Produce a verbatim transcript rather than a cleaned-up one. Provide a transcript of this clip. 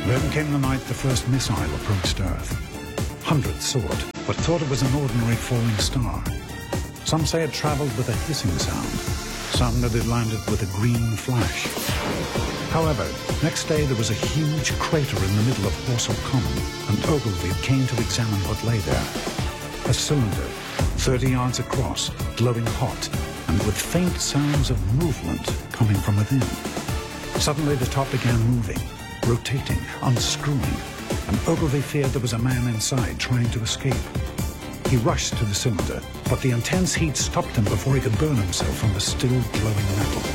Then came the night the first missile approached Earth. Hundreds saw it, but thought it was an ordinary falling star. Some say it traveled with a hissing sound. Some that it landed with a green flash. However, next day there was a huge crater in the middle of Horsell Common, and Ogilvy came to examine what lay there. A cylinder, thirty yards across, glowing hot, and with faint sounds of movement coming from within. Suddenly the top began moving, rotating, unscrewing, and Ogilvy feared there was a man inside trying to escape. He rushed to the cylinder, but the intense heat stopped him before he could burn himself on the still glowing metal.